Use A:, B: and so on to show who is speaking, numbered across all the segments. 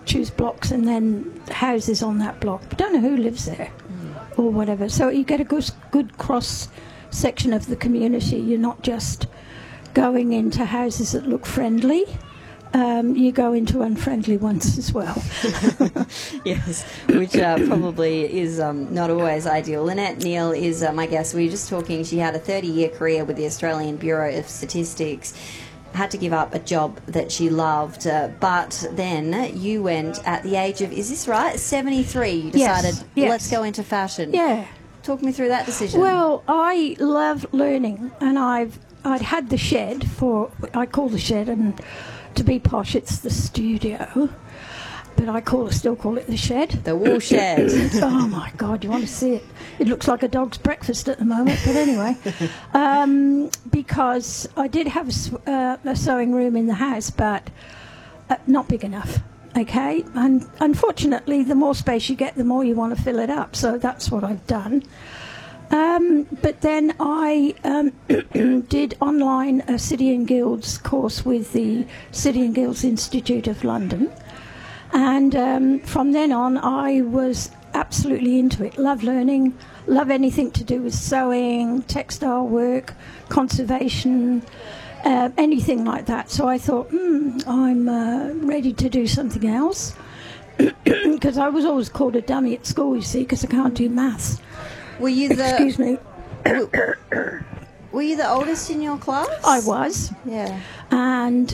A: choose blocks and then houses on that block. But don't know who lives there or whatever. So you get a good cross section of the community. You're not just going into houses that look friendly. You go into unfriendly ones as well.
B: Yes, which probably is not always ideal. Lynette Neale is my guest. We were just talking. She had a 30-year career with the Australian Bureau of Statistics. Had to give up a job that she loved, but then you went at the age of, is this right, 73, you decided,
A: yes.
B: Let's go into fashion.
A: Yeah.
B: Talk me through that decision.
A: Well, I love learning, and I'd had the shed I call the shed, and to be posh, it's the studio, but I still call it the shed.
B: The wool shed.
A: Oh my God, you want to see it? It looks like a dog's breakfast at the moment, but anyway, because I did have a sewing room in the house, but not big enough. Okay, and unfortunately, the more space you get, the more you want to fill it up. So that's what I've done. But then I did online a City and Guilds course with the City and Guilds Institute of London. And from then on, I was absolutely into it. Love learning, love anything to do with sewing, textile work, conservation, anything like that. So I thought, I'm ready to do something else. Because I was always called a dummy at school, you see, because I can't do maths.
B: Were you the...
A: Excuse me.
B: Were you the oldest in your class?
A: I was.
B: Yeah.
A: And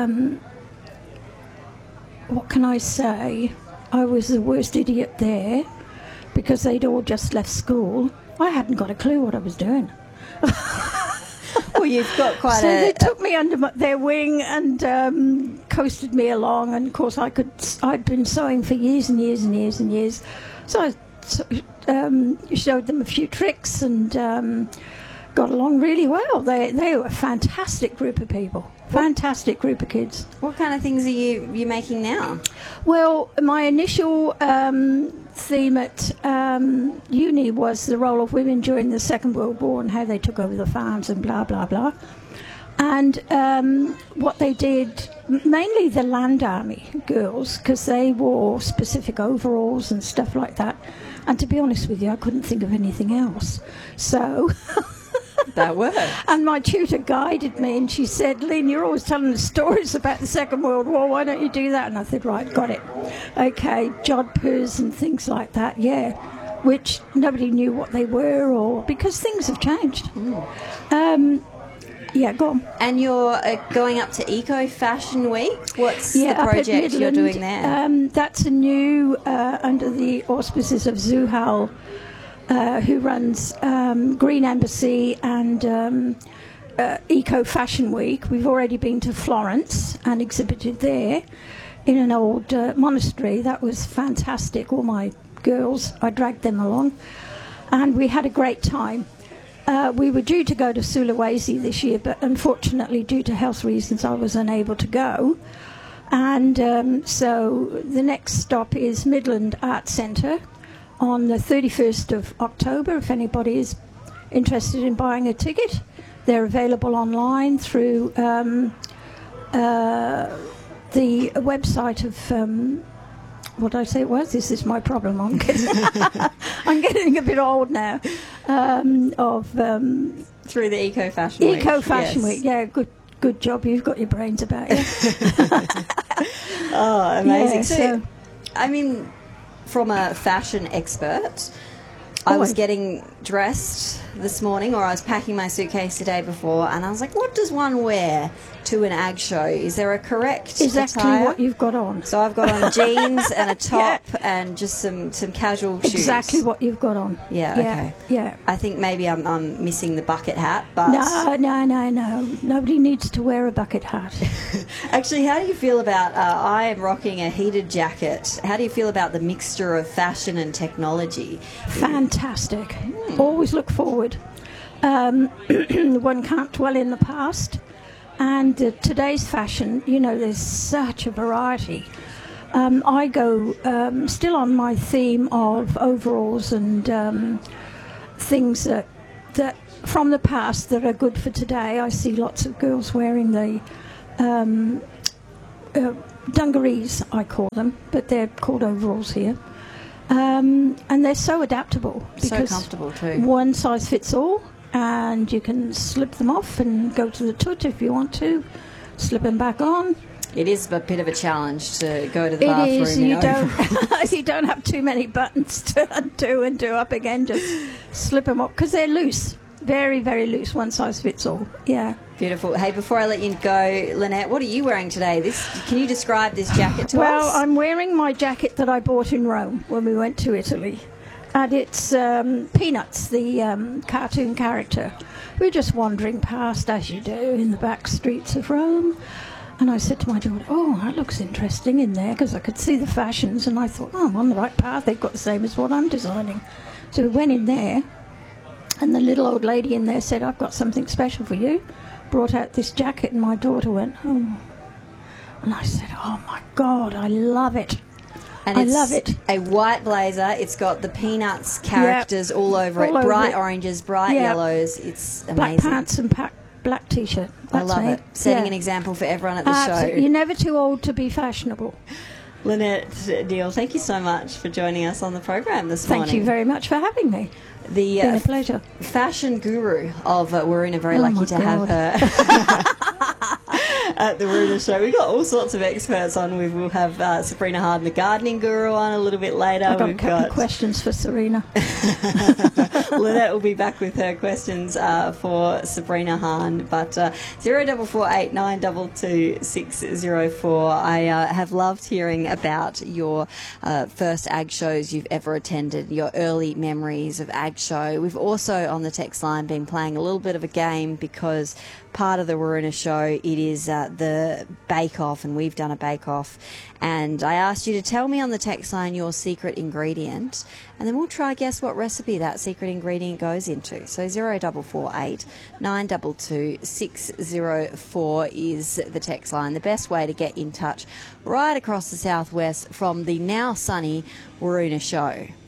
A: what can I say? I was the worst idiot there because they'd all just left school. I hadn't got a clue what I was doing.
B: Well, you've got quite
A: so they took me under their wing and coasted me along. And of course, I'd been sewing for years and years and years and years. So I showed them a few tricks and got along really well. They were a fantastic group of people. Fantastic group of kids.
B: What kind of things are you making now?
A: Well, my initial theme at uni was the role of women during the Second World War and how they took over the farms and blah, blah, blah. And what they did, mainly the Land Army girls, because they wore specific overalls and stuff like that. And to be honest with you, I couldn't think of anything else. So...
B: That worked.
A: And my tutor guided me and she said, Lynn, you're always telling the stories about the Second World War, why don't you do that? And I said, right, got it. Okay, jodhpurs and things like that, yeah, which nobody knew what they were or because things have changed. Yeah, go on.
B: And you're going up to Eco Fashion Week. What's the
A: up at
B: project you're doing there?
A: That's a new, under the auspices of Zuhal, who runs Green Embassy and Eco Fashion Week. We've already been to Florence and exhibited there in an old monastery. That was fantastic. All my girls, I dragged them along, and we had a great time. We were due to go to Sulawesi this year, but unfortunately, due to health reasons, I was unable to go. And so the next stop is Midland Art Centre on the 31st of October, if anybody is interested in buying a ticket. They're available online through the website of... what did I say it was? This is my problem. I'm getting a bit old now.
B: Through the Eco Fashion Week.
A: Eco Fashion Week, yeah, good job. You've got your brains about you.
B: Oh, amazing.
A: Yeah,
B: so, I mean, from a fashion expert, I was getting dressed this morning, or I was packing my suitcase the day before, and I was like, what does one wear to an ag show? Is there a correct
A: exactly
B: attire?
A: What you've got on?
B: So I've got on jeans and a top and just some casual shoes.
A: Exactly what you've got on.
B: Yeah, okay.
A: Yeah.
B: I think maybe I'm missing the bucket hat, but...
A: No. Nobody needs to wear a bucket hat.
B: Actually, how do you feel about... I am rocking a heated jacket. How do you feel about the mixture of fashion and technology?
A: Fantastic. Always look forward. One can't dwell in the past. And today's fashion, you know, there's such a variety. I go still on my theme of overalls and things that from the past that are good for today. I see lots of girls wearing the dungarees, I call them, but they're called overalls here. And they're so adaptable.
B: So comfortable too.
A: One size fits all, and you can slip them off and go to the toot if you want to, slip them back on.
B: It is a bit of a challenge to go to the bathroom.
A: It is. You don't have too many buttons to undo and do up again. Just slip them off because they're loose. Very, very loose. One size fits all. Yeah.
B: Beautiful. Hey, before I let you go, Lynette, what are you wearing today? Can you describe this jacket to us?
A: Well, I'm wearing my jacket that I bought in Rome when we went to Italy. And it's Peanuts, the cartoon character. We're just wandering past, as you do, in the back streets of Rome. And I said to my daughter, oh, that looks interesting in there, because I could see the fashions. And I thought, oh, I'm on the right path. They've got the same as what I'm designing. So we went in there. And the little old lady in there said, I've got something special for you. Brought out this jacket, and my daughter went, oh. And I said, oh, my God, I love it.
B: And
A: I love it.
B: A white blazer. It's got the Peanuts characters all over it. Bright oranges, bright yellows. It's amazing.
A: Black pants and black T-shirt.
B: I love it. Setting an example for everyone at the show.
A: You're never too old to be fashionable.
B: Lynette Neal, thank you so much for joining us on the program this morning.
A: Thank you very much for having me. Been a pleasure.
B: Fashion guru of Waruna, very lucky to have her at the Waruna show. We've got all sorts of experts on. We'll have Sabrina Hardin, the gardening guru, on a little bit later.
A: I've got a couple of questions for Serena.
B: Lynette will be back with her questions for Sabrina Hahn. But 0448 922 604. I have loved hearing about your first ag shows you've ever attended, your early memories of ag show. We've also on the text line been playing a little bit of a game because part of the Waruna show, it is the bake-off, and we've done a bake-off. And I asked you to tell me on the text line your secret ingredient, and then we'll try guess what recipe that secret ingredient goes into. So 0448 922 604 is the text line. The best way to get in touch right across the southwest from the now sunny Waruna show.